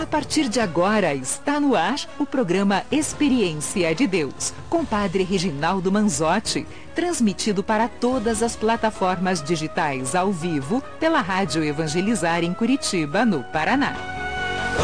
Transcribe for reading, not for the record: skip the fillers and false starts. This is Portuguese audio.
A partir de agora está no ar o programa Experiência de Deus, com Padre Reginaldo Manzotti, transmitido para todas as plataformas digitais ao vivo pela Rádio Evangelizar em Curitiba, no Paraná.